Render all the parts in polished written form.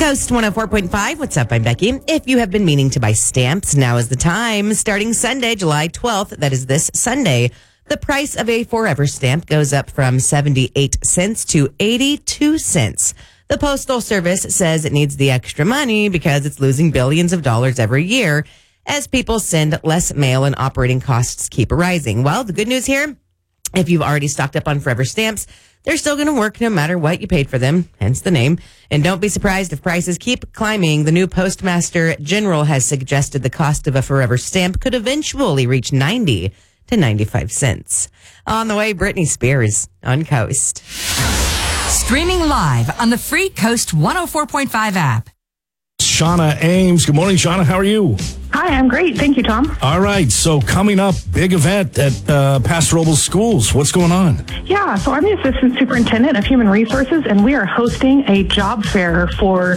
Coast 104.5. What's up? I'm Becky. If you have been meaning to buy stamps, now is the time. Starting Sunday, July 12th, that is this Sunday, the price of a Forever stamp goes up from 78 cents to 82 cents. The Postal Service says it needs the extra money because it's losing billions of dollars every year as people send less mail and operating costs keep rising. Well, the good news here, if you've already stocked up on Forever stamps, they're still going to work no matter what you paid for them, hence the name. And don't be surprised if prices keep climbing. The new Postmaster General has suggested the cost of a Forever stamp could eventually reach 90 to 95 cents. On the way, Britney Spears on Coast. Streaming live on the free Coast 104.5 app. Shauna Ames. Good morning, Shauna. How are you? Hi, I'm great. Thank you, Tom. All right. So coming up, big event at Paso Robles Schools. What's going on? Yeah, so I'm the Assistant Superintendent of Human Resources, and we are hosting a job fair for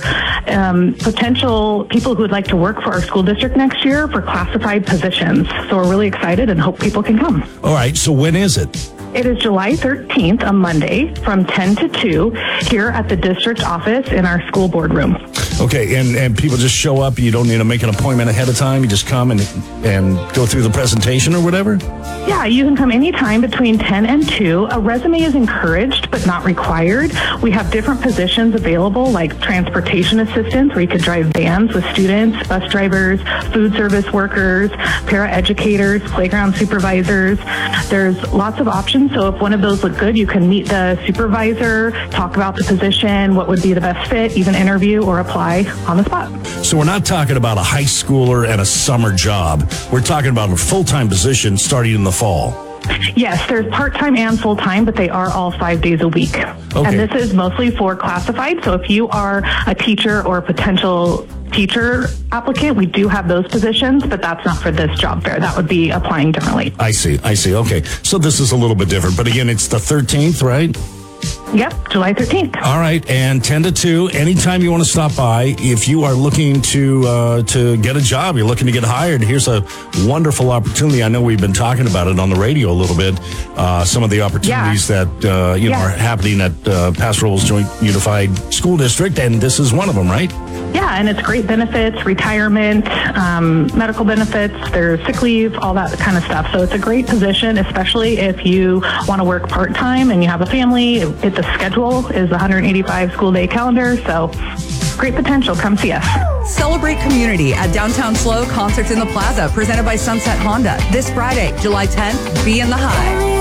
potential people who would like to work for our school district next year for classified positions. So we're really excited and hope people can come. All right. So when is it? It is July 13th, a Monday, from 10 to 2 here at the district office in our school boardroom. Okay, and people just show up. You don't need to make an appointment ahead of time. You just come and go through the presentation or whatever? Yeah, you can come anytime between 10 and 2. A resume is encouraged but not required. We have different positions available like transportation assistants where you could drive vans with students, bus drivers, food service workers, paraeducators, playground supervisors. There's lots of options. So if one of those look good, you can meet the supervisor, talk about the position, what would be the best fit, even interview or apply on the spot. So we're not talking about a high schooler and a summer job. We're talking about a full-time position starting in the fall. Yes, there's part-time and full-time, but they are all 5 days a week. Okay. And this is mostly for classified. So if you are a teacher or a potential teacher applicant, we do have those positions, but that's not for this job fair. That would be applying differently. I see. Okay. So this is a little bit different. But again, it's the 13th, right? Yep, July 13th. All right, and 10 to 2, anytime you want to stop by, if you are looking to get a job, you're looking to get hired, here's a wonderful opportunity. I know we've been talking about it on the radio a little bit, some of the opportunities that are happening at Paso Robles Joint Unified School District, and this is one of them, right? Yeah, and it's great benefits, retirement, medical benefits, there's sick leave, all that kind of stuff. So it's a great position, especially if you want to work part-time and you have a family. The schedule is 185 school day calendar, so great potential. Come see us. Celebrate community at Downtown Slow Concerts in the Plaza, presented by Sunset Honda. This Friday, July 10th, be in the high.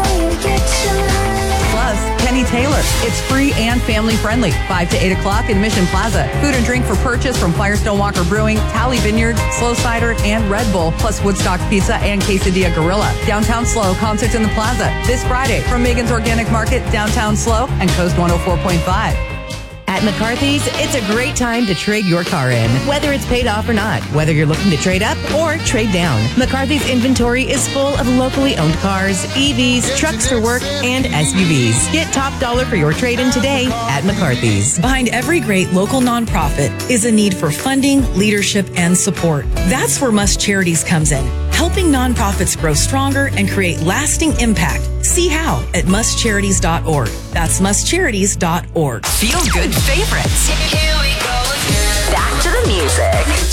Plus, Kenny Taylor. It's free and family friendly. 5 to 8 o'clock in Mission Plaza. Food and drink for purchase from Firestone Walker Brewing, Tally Vineyards, Slow Cider, and Red Bull, plus Woodstock Pizza and Quesadilla Gorilla. Downtown Slow Concerts in the Plaza. This Friday from Megan's Organic Market, Downtown Slow, and Coast 104.5. At McCarthy's, it's a great time to trade your car in, whether it's paid off or not, whether you're looking to trade up or trade down. McCarthy's inventory is full of locally owned cars, EVs, trucks for work, and SUVs. Get top dollar for your trade-in today at McCarthy's. Behind every great local nonprofit is a need for funding, leadership, and support. That's where Must Charities comes in, helping nonprofits grow stronger and create lasting impact. See how at mustcharities.org. That's mustcharities.org. Feel good favorites. Here we go again. Back to the music.